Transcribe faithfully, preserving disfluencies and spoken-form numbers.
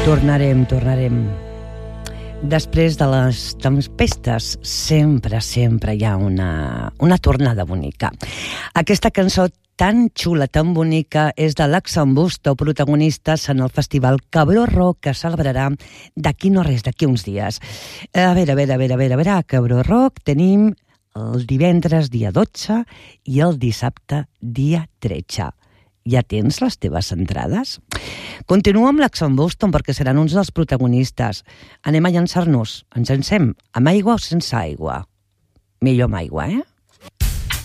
Tornarem, tornarem. Després de les tempestes, sempre, sempre hi ha una, una tornada bonica. Aquesta cançó tan xula, tan bonica, és de l'Axan Busto, protagonistes en el festival Cabró Rock, que celebrarà d'aquí no res, d'aquí uns dies. A veure, a veure, a veure, a veure, a veure, a Cabró Rock tenim el divendres dia dotze i el dissabte dia tretze. Ja tens les teves entrades? Continua amb l'Axan Busto perquè seran uns dels protagonistes. Anem a llançar-nos. Ens llancem amb aigua o sense aigua? Millor amb aigua, eh?